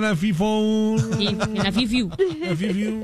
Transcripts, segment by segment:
La FIFO. La FIFIU. La FIFIU.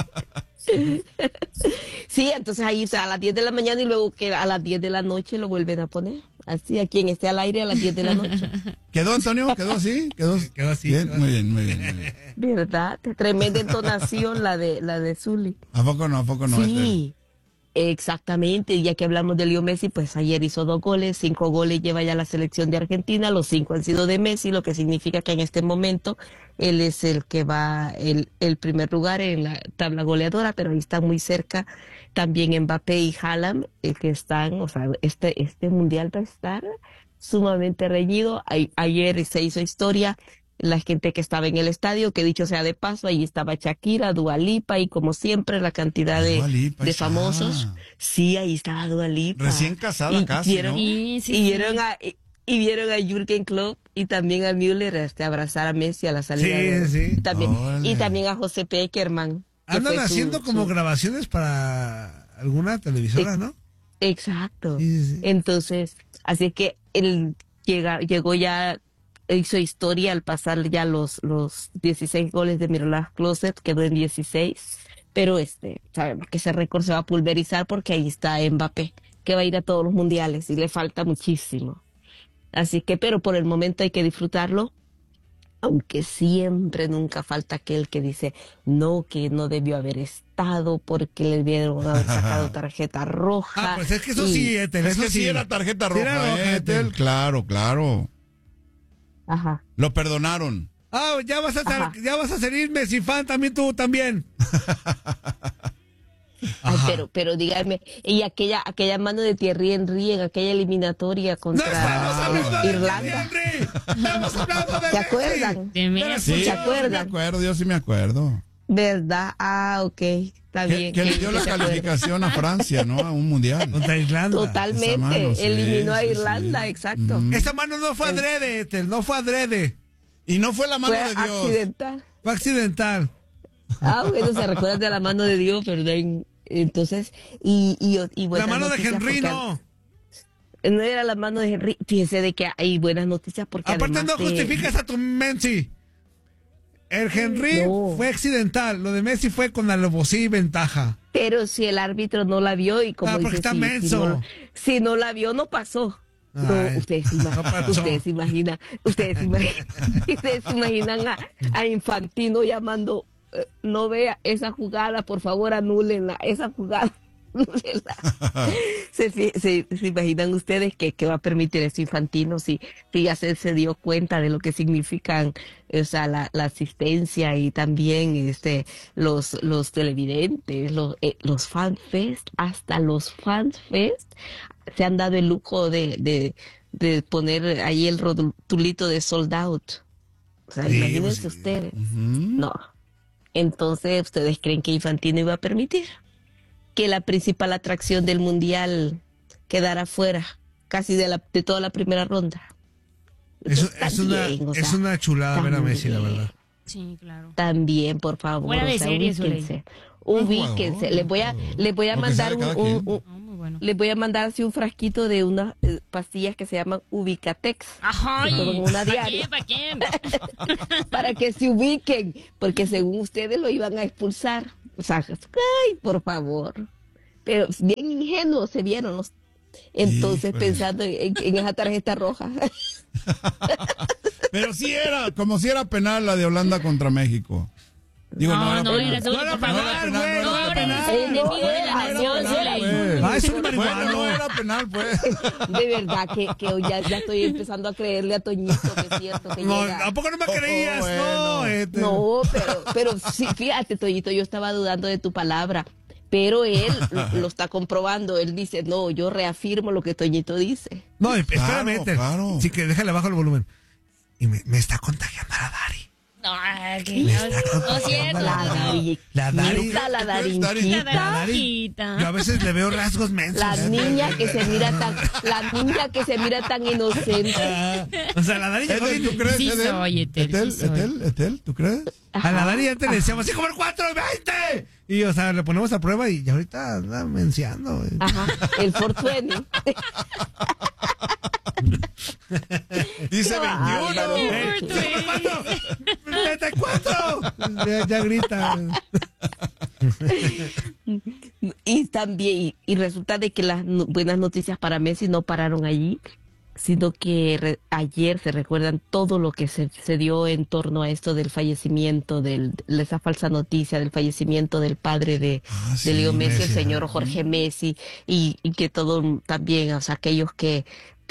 Sí, entonces ahí, o sea, a las 10 de la mañana y luego que a las 10 de la noche lo vuelven a poner. Así, a quien esté al aire a las 10 de la noche. ¿Quedó, Antonio? ¿Quedó así? ¿Quedó así. Bien, Quedó muy bien, muy bien, muy bien. ¿Verdad? Tremenda entonación la de Zuli. ¿A poco no? Sí, exactamente. Ya que hablamos de Leo Messi, pues ayer hizo 2 goles, 5 goles lleva ya la selección de Argentina, los 5 han sido de Messi, lo que significa que en este momento él es el que va el primer lugar en la tabla goleadora, pero ahí está muy cerca también Mbappé y Haaland, que están, o sea, este mundial va a estar sumamente reñido. Ayer se hizo historia. La gente que estaba en el estadio, que dicho sea de paso, ahí estaba Shakira, Dua Lipa y como siempre la cantidad de famosos. Sí, ahí estaba Dua Lipa. Recién casada casi, vieron, ¿no? y vieron a Jürgen Klopp y también a Müller abrazar a Messi a la salida. Sí. También, Órale. y también a José Pekerman. Andan haciendo como grabaciones para alguna televisora, ¿no? Exacto. Sí. Entonces, así que él llegó ya, hizo historia al pasar ya los 16 goles de Miroslav Klose, quedó en 16, pero sabemos que ese récord se va a pulverizar porque ahí está Mbappé, que va a ir a todos los mundiales y le falta muchísimo. Así que, pero por el momento hay que disfrutarlo, aunque siempre nunca falta aquel que dice no, que no debió haber estado porque le debieron haber sacado tarjeta roja. Pues es que eso sí, Etel, Es que sí era tarjeta roja, era roja, Etel. Claro. Ajá. Lo perdonaron. Ya vas a ser Messi fan también, tú también. Ay, pero dígame, y aquella mano de Thierry Henry en aquella eliminatoria contra Irlanda. Estamos hablando de ¿Se acuerdan? Sí, ¿Se acuerdan? Yo sí me acuerdo. ¿Verdad? Ok, está bien. Que le dio la calificación a Francia, ¿no? A un mundial. Contra Irlanda. Totalmente, Esa mano, sí, eliminó a sí, Irlanda, sí. exacto. Esa mano no fue adrede, Etel, no fue adrede. Y no fue la mano Fue de Dios. accidental. Fue accidental. Bueno, se recuerda de la mano de Dios, ¿verdad? Entonces, y La mano de Henry no. No era la mano de Henry. Fíjese de que hay buenas noticias porque Aparte no justificas a tu Messi. El Henry fue accidental, lo de Messi fue con alevosía y ventaja. Pero si el árbitro no la vio y como porque dice, está menso. Si no la vio, no pasó. No, ustedes se imaginan a Infantino llamando, no vea esa jugada, por favor anúlenla, esa jugada. ¿Se imaginan ustedes que va a permitir eso Infantino si ya se dio cuenta de lo que significan, o sea, la asistencia y también los televidentes, los fanfest, hasta los fanfest se han dado el lujo de poner ahí el rotulito de sold out. O sea, imagínense ustedes. No. Entonces, ¿ustedes creen que Infantino iba a permitir que la principal atracción del mundial quedara fuera casi de toda la primera ronda? Es una chulada ver a Messi, la verdad. Sí, claro. También, por favor, Fuera de serie, ubíquense. Les voy a mandar les voy a mandar así un frasquito de unas pastillas que se llaman Ubicatex. Ajá. Una diaria. ¿Para quién? Para que se ubiquen, porque según ustedes lo iban a expulsar. O sea, ay, por favor. Pero bien ingenuos se vieron los. Entonces, pensando en esa tarjeta roja. Pero sí era, como si era penal la de Holanda contra México. Digo, no era penal. No era penal, güey. No era penal. Es un marihuano. No era penal, pues. De verdad que hoy ya estoy empezando a creerle a Toñito que es cierto que No, llega. ¿a poco no me creías? No, pero sí, fíjate, Toñito, yo estaba dudando de tu palabra. Pero él lo está comprobando. Él dice, no, yo reafirmo lo que Toñito dice. No, espérame. Claro. Sí, que déjale bajo el volumen. Y me está contagiando a la Dari. No, no es cierto. La Dari. La Darinquita. Yo a veces le veo rasgos mensos. La niña que se mira tan inocente. O sea, la Dari llegó Etel, ¿tú crees? Sí soy, Etel, ¿tú crees? a la Dari antes le decíamos, ¡sí, como el 4-20! Y, o sea, le ponemos a prueba y ahorita anda menciando. Ajá, el 420. Dice 21. ¡Ey, 34! Ya grita. Y también, y resulta de que las buenas noticias para Messi no pararon allí, sino que ayer se recuerdan todo lo que se dio en torno a esto del fallecimiento, de esa falsa noticia del fallecimiento del padre de Leo Messi, el señor Jorge Messi, y que todo también, o sea, aquellos que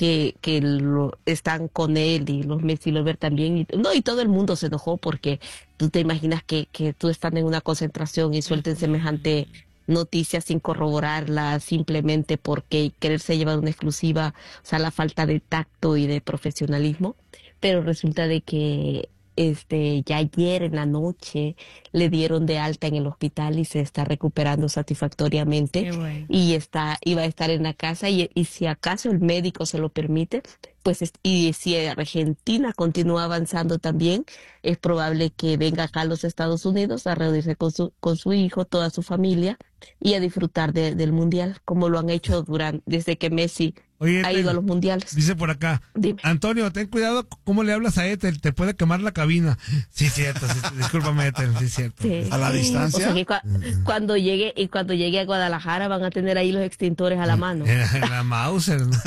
están con él y los Messi lo ver también, y todo el mundo se enojó porque tú te imaginas que tú estás en una concentración y suelten semejante noticias sin corroborarla, simplemente porque quererse llevar una exclusiva, o sea, la falta de tacto y de profesionalismo. Pero resulta de que ya ayer en la noche le dieron de alta en el hospital y se está recuperando satisfactoriamente. Qué bueno. Y iba a estar en la casa y si acaso el médico se lo permite, pues y si Argentina continúa avanzando también, es probable que venga acá a los Estados Unidos a reunirse con su hijo, toda su familia, y a disfrutar del mundial, como lo han hecho desde que Messi ha ido a los mundiales. Dice por acá, Dime. Antonio, ten cuidado cómo le hablas a Ethel, te puede quemar la cabina. Sí, cierto, sí, discúlpame, Ethel, sí, cierto. Sí. ¿A la distancia? O sea que cuando llegue a Guadalajara van a tener ahí los extintores a la mano. La Mauser, ¿no?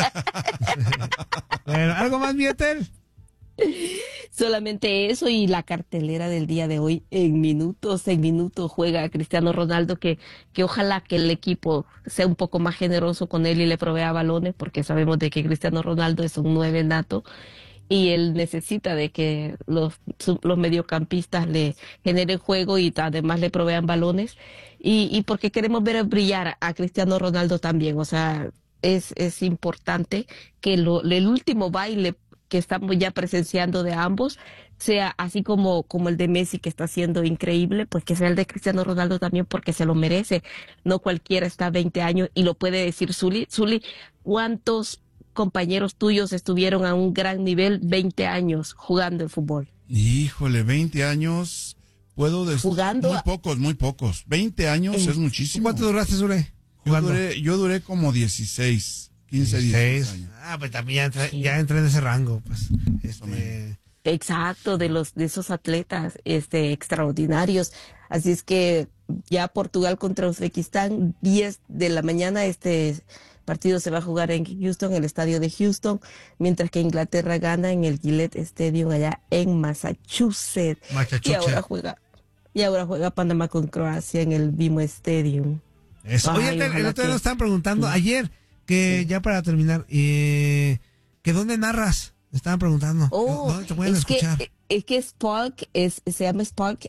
Bueno, ¿algo más, mi Ethel? Solamente eso, y la cartelera del día de hoy en minutos juega Cristiano Ronaldo, que ojalá que el equipo sea un poco más generoso con él y le provea balones, porque sabemos de que Cristiano Ronaldo es un 9 nato y él necesita de que los mediocampistas le generen juego y además le provean balones, y porque queremos ver brillar a Cristiano Ronaldo también. O sea, es importante que el último baile que estamos ya presenciando de ambos sea así como el de Messi, que está siendo increíble, pues que sea el de Cristiano Ronaldo también, porque se lo merece. No cualquiera está 20 años y lo puede decir Zuli. Zuli, ¿cuántos compañeros tuyos estuvieron a un gran nivel 20 años jugando el fútbol? Híjole, 20 años, puedo decir. Jugando. Muy pocos. 20 años es muchísimo. ¿Cuánto duraste, Zule? Jugando. Yo duré como 16, 15, 16 años. Ah, pues también ya entré en ese rango, pues. Exacto, de esos atletas extraordinarios. Así es que ya Portugal contra Uzbekistán, 10 de la mañana, partido se va a jugar en Houston, el estadio de Houston, mientras que Inglaterra gana en el Gillette Stadium allá en Massachusetts. Y ahora juega Panamá con Croacia en el BMO Stadium. Eso. Oye, el otro día nos estaban preguntando ayer, que ya para terminar, que ¿dónde narras? Me estaban preguntando. ¿Dónde te pueden escuchar? Es que Spark, se llama Spark,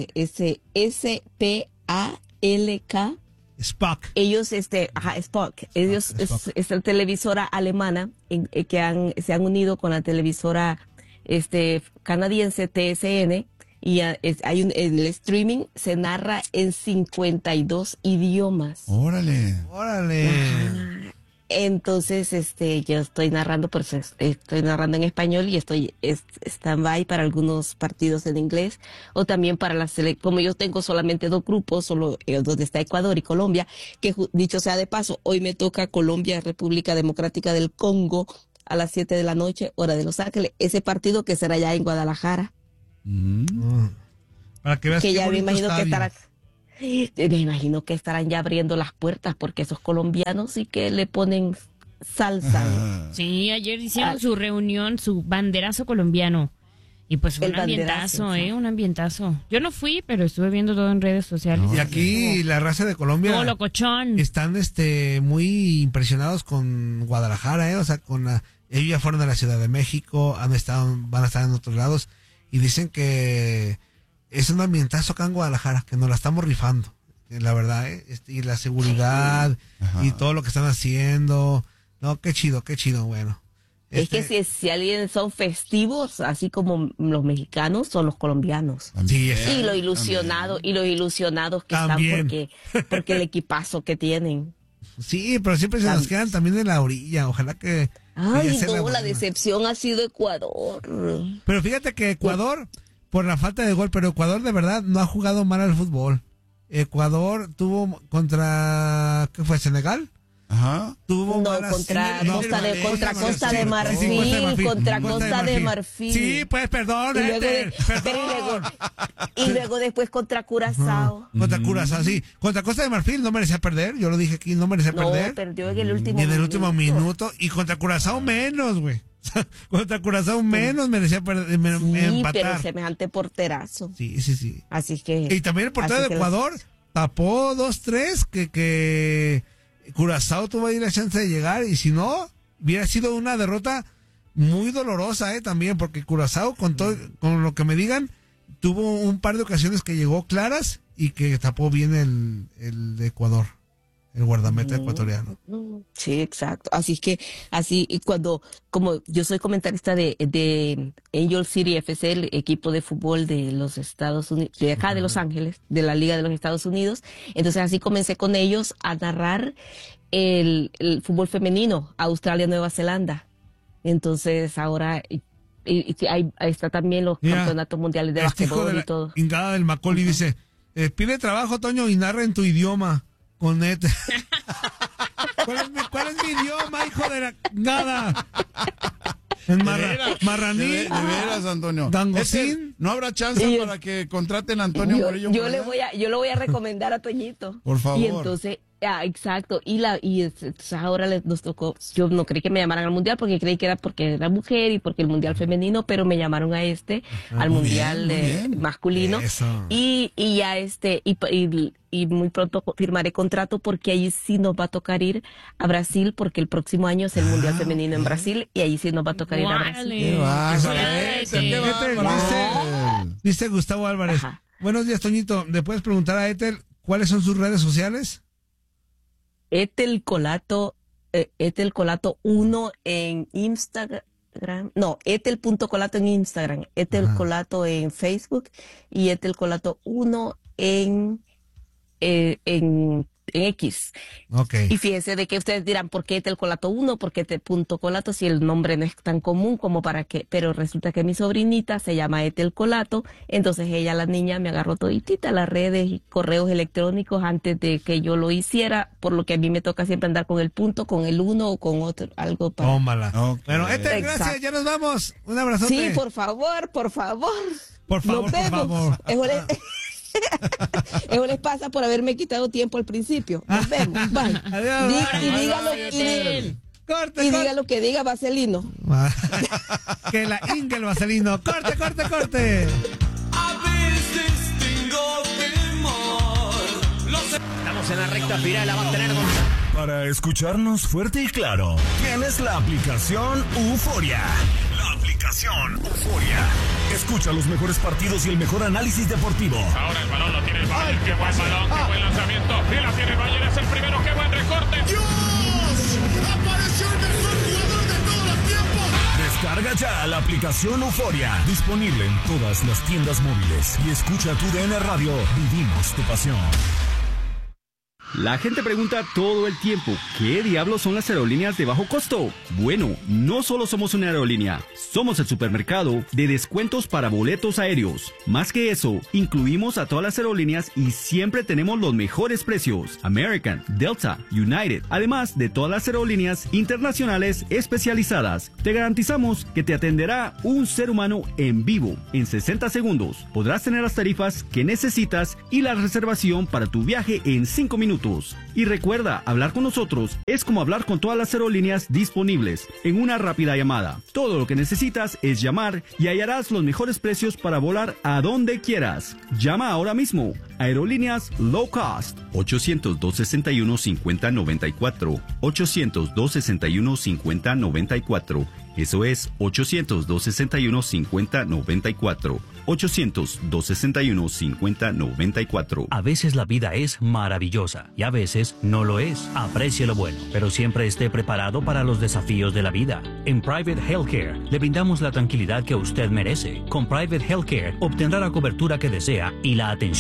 S-P-A-L-K. Spock. Ellos, Spark. Ellos es la televisora alemana que se han unido con la televisora canadiense TSN, y el streaming se narra en 52 idiomas. Órale. Ajá. Entonces, yo estoy narrando, pues estoy narrando en español y estoy stand-by para algunos partidos en inglés, o también para como yo tengo solamente 2 grupos, solo donde está Ecuador y Colombia, que dicho sea de paso, hoy me toca Colombia, República Democrática del Congo, a las 7 de la noche, hora de Los Ángeles, ese partido que será ya en Guadalajara. Para que veas que ya me imagino estadio. me imagino que estarán ya abriendo las puertas, porque esos colombianos sí que le ponen salsa. Sí, ayer hicieron su reunión, su banderazo colombiano. Y pues fue un ambientazo, un ambientazo. Yo no fui, pero estuve viendo todo en redes sociales. Y aquí la raza de Colombia todo locochón. Están muy impresionados con Guadalajara, o sea, ellos ya fueron a la Ciudad de México, van a estar en otros lados, y dicen que es un ambientazo acá en Guadalajara, que nos la estamos rifando, la verdad, y la seguridad y todo lo que están haciendo. No, qué chido, bueno. Es que si alguien son festivos, así como los mexicanos, son los colombianos. Sí, y los ilusionados que también están porque el equipazo que tienen. Sí, pero siempre se nos quedan también en la orilla. Ojalá que... Ay, no, la decepción ha sido Ecuador. Pero fíjate que Ecuador, por la falta de gol, pero Ecuador de verdad no ha jugado mal al fútbol. Ecuador tuvo contra... ¿qué fue? ¿Senegal? Ajá. Tuvo no, contra Costa de Marfil. Sí, pues, perdón, y luego después contra Curazao. Contra Curazao, sí. Contra Costa de Marfil no merecía perder, yo lo dije aquí, no merecía perder. No, perdió en el último minuto. En el último minuto, y contra Curazao menos, güey. Contra Curazao menos merecía empatar. Pero semejante porterazo. Sí. Así que... Y también el portero de Ecuador tapó 2-3 que Curazao tuvo ahí la chance de llegar, y si no, hubiera sido una derrota muy dolorosa, también, porque Curazao, con lo que me digan, tuvo un par de ocasiones que llegó claras y que tapó bien el de Ecuador, el guardameta ecuatoriano. Sí, exacto. Y como yo soy comentarista de Angel City FC, el equipo de fútbol de los Estados Unidos, de acá de Los Ángeles, de la Liga de los Estados Unidos, entonces así comencé con ellos a narrar el fútbol femenino, Australia-Nueva Zelanda. Entonces ahora ahí está también los campeonatos mundiales de basquetbol y todo. Ingada del Macaulay dice, pide trabajo, Toño, y narra en tu idioma. Con Ethel. ¿Cuál es mi idioma, hijo de la nada? En marraní. De veras, Antonio. Gangosín. ¿No habrá chance para que contraten a Antonio Murillo? Yo lo voy a recomendar a Toñito. Por favor. Y entonces, exacto. Entonces ahora nos tocó. Yo no creí que me llamaran al mundial porque creí que era porque era mujer y porque el mundial femenino, pero me llamaron a al mundial masculino. Eso. Y muy pronto firmaré contrato porque ahí sí nos va a tocar ir a Brasil, porque el próximo año es el mundial femenino en Brasil y ahí sí nos va a tocar ir a Brasil. Dice Gustavo Álvarez. Ajá. Buenos días, Toñito. ¿Le puedes preguntar a Ethel cuáles son sus redes sociales? Ethel Colato 1 en Instagram. No, Ethel.colato en Instagram, Ethel Colato en Facebook y Ethel Colato 1 en X. Okay. Y fíjense de que ustedes dirán, ¿por qué Ethel Colato 1? ¿Por qué Ethel.colato? Si el nombre no es tan común como para que, pero resulta que mi sobrinita se llama Ethel Colato, entonces ella, la niña, me agarró toditita las redes y correos electrónicos antes de que yo lo hiciera, por lo que a mí me toca siempre andar con el punto, con el 1 o con otro, algo para... Tómala. Okay. Bueno, Ethel, gracias, ya nos vamos. Un abrazote. Sí, por favor. Por favor. Eso les pasa por haberme quitado tiempo al principio. Nos vemos. Bye. Adiós. Corte. Diga lo que diga Vaselino. Que la Ingel Vaselino. Corte. A veces tengo temor. Estamos en la recta final, la va a tener Para escucharnos fuerte y claro, tienes la aplicación Euforia. La aplicación Euforia. Escucha los mejores partidos y el mejor análisis deportivo. Ahora el balón lo tiene el Bayern. Qué buen balón, qué buen lanzamiento. Y la tiene el Bayern, es el primero. Qué buen recorte. ¡Dios! ¡Apareció el mejor jugador de todos los tiempos! Descarga ya la aplicación Euforia. Disponible en todas las tiendas móviles. Y escucha tu DN Radio. Vivimos tu pasión. La gente pregunta todo el tiempo, ¿qué diablos son las aerolíneas de bajo costo? Bueno, no solo somos una aerolínea, somos el supermercado de descuentos para boletos aéreos. Más que eso, incluimos a todas las aerolíneas y siempre tenemos los mejores precios. American, Delta, United, además de todas las aerolíneas internacionales especializadas. Te garantizamos que te atenderá un ser humano en vivo. En 60 segundos podrás tener las tarifas que necesitas y la reservación para tu viaje en 5 minutos. Y recuerda, hablar con nosotros es como hablar con todas las aerolíneas disponibles en una rápida llamada. Todo lo que necesitas es llamar y hallarás los mejores precios para volar a donde quieras. Llama ahora mismo. Aerolíneas Low Cost. 800-261-5094. 800-261-5094. Eso es 800-261-5094. 800-261-5094. A veces la vida es maravillosa y a veces no lo es. Aprecie lo bueno, pero siempre esté preparado para los desafíos de la vida. En Private Healthcare le brindamos la tranquilidad que usted merece. Con Private Healthcare obtendrá la cobertura que desea y la atención médica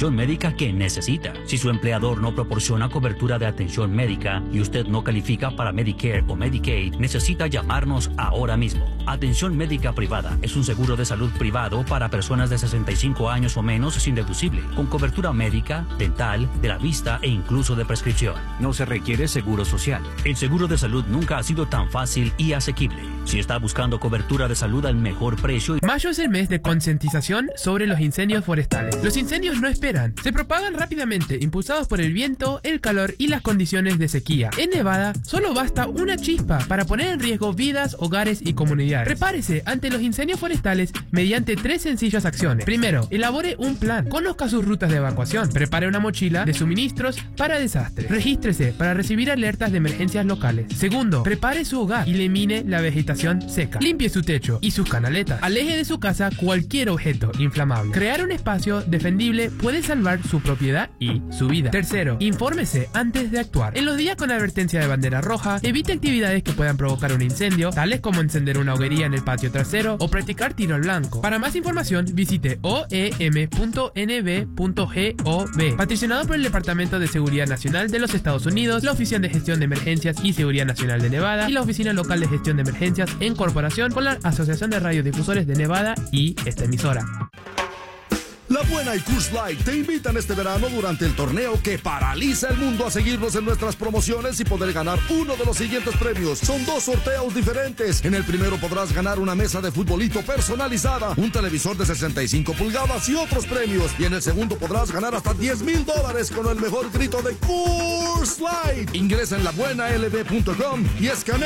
significa que necesita. Si su empleador no proporciona cobertura de atención médica y usted no califica para Medicare o Medicaid, necesita llamarnos ahora mismo. Atención Médica Privada es un seguro de salud privado para personas de 65 años o menos sin deducible, con cobertura médica, dental, de la vista e incluso de prescripción. No se requiere seguro social. El seguro de salud nunca ha sido tan fácil y asequible. Si está buscando cobertura de salud al mejor precio... Mayo es el mes de concientización sobre los incendios forestales. Los incendios no esperan. Se propagan rápidamente, impulsados por el viento, el calor y las condiciones de sequía. En Nevada, solo basta una chispa para poner en riesgo vidas, hogares y comunidades. Prepárese ante los incendios forestales mediante 3 sencillas acciones. Primero, elabore un plan. Conozca sus rutas de evacuación. Prepare una mochila de suministros para desastres. Regístrese para recibir alertas de emergencias locales. Segundo, prepare su hogar y elimine la vegetación seca. Limpie su techo y sus canaletas. Aleje de su casa cualquier objeto inflamable. Crear un espacio defendible puede salvar su propiedad y su vida. Tercero, infórmese antes de actuar. En los días con advertencia de bandera roja, evite actividades que puedan provocar un incendio, tales como encender una hoguería en el patio trasero o practicar tiro al blanco. Para más información, visite oem.nb.gov, patrocinado por el Departamento de Seguridad Nacional de los Estados Unidos, la Oficina de Gestión de Emergencias y Seguridad Nacional de Nevada y la Oficina Local de Gestión de Emergencias en corporación con la Asociación de Radiodifusores de Nevada y esta emisora. La Buena y Coors Light te invitan este verano durante el torneo que paraliza el mundo a seguirnos en nuestras promociones y poder ganar uno de los siguientes premios. Son 2 sorteos diferentes. En el primero podrás ganar una mesa de futbolito personalizada, un televisor de 65 pulgadas y otros premios. Y en el segundo podrás ganar hasta $10,000 con el mejor grito de Coors Light. Ingresa en labuenalb.com y escanea